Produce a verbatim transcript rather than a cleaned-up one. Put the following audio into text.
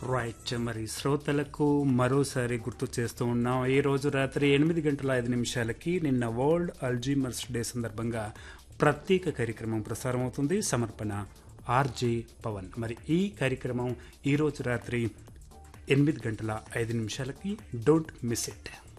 Right. మరి శ్రోతలకు మరోసారి గుర్తు చేస్తూ ఉన్నాం. ఈ రోజు రాత్రి ఎనిమిది గంటల ఐదు నిమిషాలకి నిన్న వరల్డ్ అల్జీమర్స్ డే సందర్భంగా ప్రత్యేక కార్యక్రమం ప్రసారం అవుతుంది. సమర్పణ ఆర్జే పవన్. మరి ఈ కార్యక్రమం ఈ రోజు రాత్రి ఎనిమిది గంటల ఐదు నిమిషాలకి డోంట్ మిస్ ఇట్.